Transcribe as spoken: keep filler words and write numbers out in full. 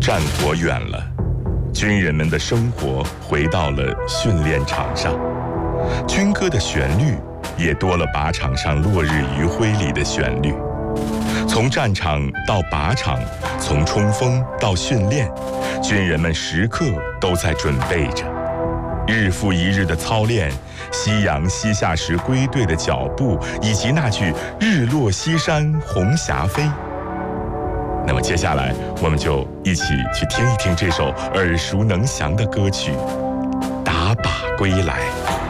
战火远了，军人们的生活回到了训练场上，军歌的旋律也多了靶场上落日余晖里的旋律。从战场到靶场，从冲锋到训练，军人们时刻都在准备着。日复一日的操练，夕阳西下时归队的脚步，以及那句“日落西山红霞飞”。那么接下来，我们就一起去听一听这首耳熟能详的歌曲《打靶归来》。